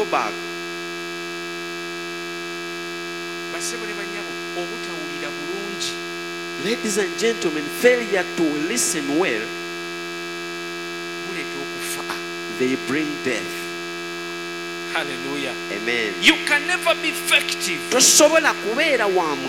back. Ladies and gentlemen, failure to listen well, they bring death. Hallelujah. Amen. You can never be effective tosobola kubeera wa